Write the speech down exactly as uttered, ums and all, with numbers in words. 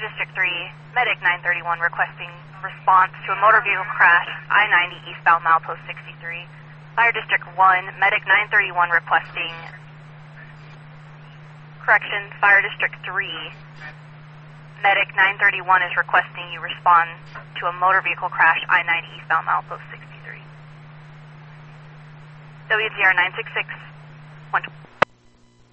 District three, Medic nine thirty-one requesting response to a motor vehicle crash, I ninety eastbound milepost sixty-three. Fire District one, Medic nine thirty-one requesting, correction, Fire District three, Medic nine thirty-one is requesting you respond to a motor vehicle crash, I ninety eastbound milepost sixty-three. W Z R nine six six, one twenty.